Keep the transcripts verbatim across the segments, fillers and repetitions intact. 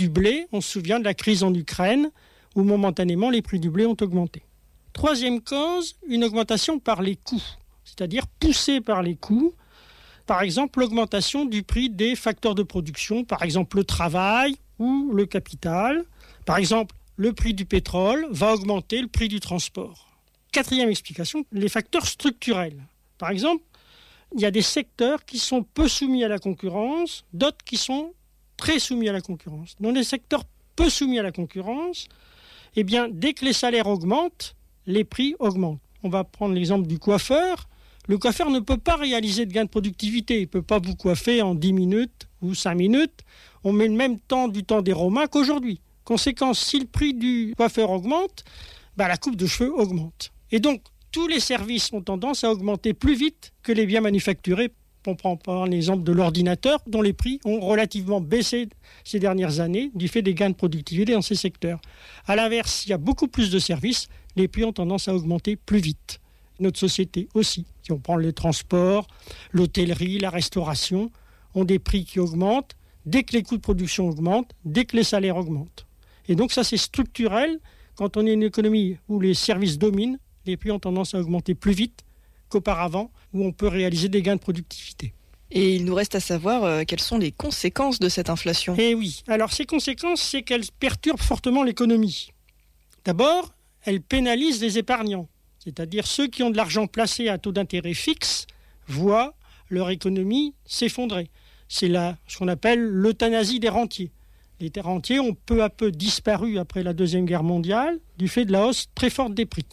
du blé, on se souvient de la crise en Ukraine, où momentanément les prix du blé ont augmenté. Troisième cause, une augmentation par les coûts, c'est-à-dire poussée par les coûts. Par exemple, l'augmentation du prix des facteurs de production, par exemple le travail ou le capital. Par exemple, le prix du pétrole va augmenter le prix du transport. Quatrième explication, les facteurs structurels. Par exemple, il y a des secteurs qui sont peu soumis à la concurrence, d'autres qui sont très soumis à la concurrence. Dans les secteurs peu soumis à la concurrence, eh bien, dès que les salaires augmentent, les prix augmentent. On va prendre l'exemple du coiffeur. Le coiffeur ne peut pas réaliser de gain de productivité. Il ne peut pas vous coiffer en dix minutes ou cinq minutes. On met le même temps du temps des Romains qu'aujourd'hui. Conséquence, si le prix du coiffeur augmente, bah, la coupe de cheveux augmente. Et donc, tous les services ont tendance à augmenter plus vite que les biens manufacturés. On prend par l'exemple de l'ordinateur, dont les prix ont relativement baissé ces dernières années du fait des gains de productivité dans ces secteurs. À l'inverse, il y a beaucoup plus de services, les prix ont tendance à augmenter plus vite. Notre société aussi. Si on prend les transports, l'hôtellerie, la restauration, ont des prix qui augmentent dès que les coûts de production augmentent, dès que les salaires augmentent. Et donc ça, c'est structurel. Quand on est une économie où les services dominent, les prix ont tendance à augmenter plus vite qu'auparavant, où on peut réaliser des gains de productivité. Et il nous reste à savoir euh, quelles sont les conséquences de cette inflation. Eh oui, alors ces conséquences, c'est qu'elles perturbent fortement l'économie. D'abord, elles pénalisent les épargnants, c'est-à-dire ceux qui ont de l'argent placé à taux d'intérêt fixe voient leur économie s'effondrer. C'est là ce qu'on appelle l'euthanasie des rentiers. Les rentiers ont peu à peu disparu après la Deuxième Guerre mondiale du fait de la hausse très forte des prix.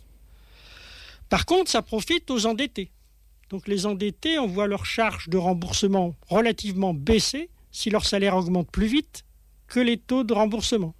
Par contre, ça profite aux endettés. Donc les endettés, on voit leur charge de remboursement relativement baisser si leur salaire augmente plus vite que les taux de remboursement.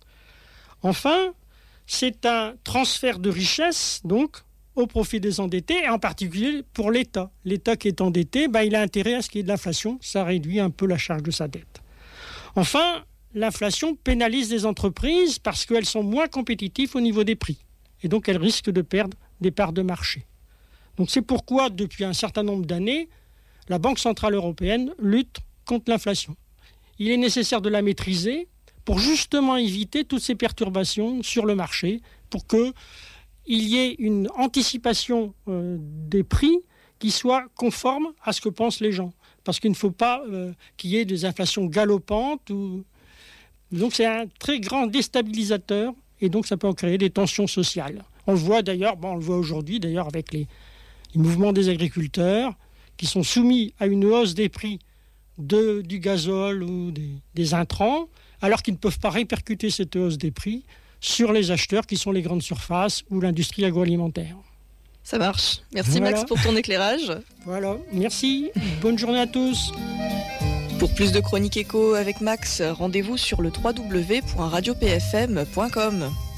Enfin, c'est un transfert de richesse, donc, au profit des endettés, et en particulier pour l'État. L'État qui est endetté, bah, il a intérêt à ce qu'il y ait de l'inflation, ça réduit un peu la charge de sa dette. Enfin, l'inflation pénalise les entreprises parce qu'elles sont moins compétitives au niveau des prix. Et donc, elles risquent de perdre des parts de marché. Donc, c'est pourquoi, depuis un certain nombre d'années, la Banque centrale européenne lutte contre l'inflation. Il est nécessaire de la maîtriser pour justement éviter toutes ces perturbations sur le marché, pour qu'il y ait une anticipation euh, des prix qui soit conforme à ce que pensent les gens. Parce qu'il ne faut pas euh, qu'il y ait des inflations galopantes. Ou... Donc, c'est un très grand déstabilisateur. Et donc, ça peut en créer des tensions sociales. On le voit d'ailleurs, bon, on le voit aujourd'hui d'ailleurs avec les, les mouvements des agriculteurs qui sont soumis à une hausse des prix de, du gazole ou des, des intrants, alors qu'ils ne peuvent pas répercuter cette hausse des prix sur les acheteurs qui sont les grandes surfaces ou l'industrie agroalimentaire. Ça marche. Merci voilà. Max pour ton éclairage. Voilà, merci. Bonne journée à tous. Pour plus de chroniques éco avec Max, rendez-vous sur le w w w point radio p f m point com.